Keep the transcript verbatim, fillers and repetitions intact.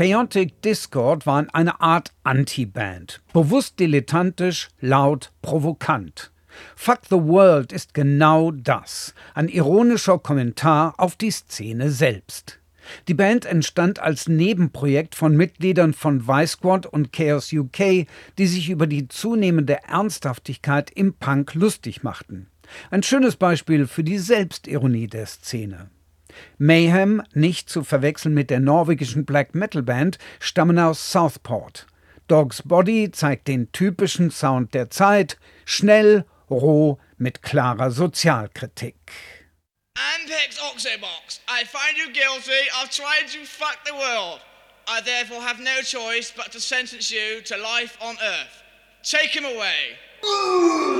Chaotic Discord waren eine Art Anti-Band. Bewusst dilettantisch, laut, provokant. Fuck the World ist genau das. Ein ironischer Kommentar auf die Szene selbst. Die Band entstand als Nebenprojekt von Mitgliedern von Vice Squad und Chaos U K, die sich über die zunehmende Ernsthaftigkeit im Punk lustig machten. Ein schönes Beispiel für die Selbstironie der Szene. Mayhem, nicht zu verwechseln mit der norwegischen Black Metal Band, stammen aus Southport. Dog's Body zeigt den typischen Sound der Zeit, schnell, roh, mit klarer Sozialkritik. Ampex Oxobox, I find you guilty of trying to fuck the world. I therefore have no choice but to sentence you to life on Earth. Take him away.